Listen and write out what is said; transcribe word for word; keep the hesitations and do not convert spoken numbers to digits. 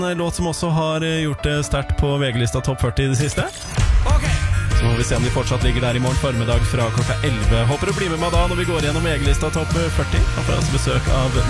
En låt som også har gjort det sterkt på V G-lista Topp førti i det siste. Så må vi se om de fortsatt ligger der i morgen formiddag fra klokka elleve. Håper du blir med meg da når vi går gjennom V G-lista Topp førti. Da får jeg altså besøk av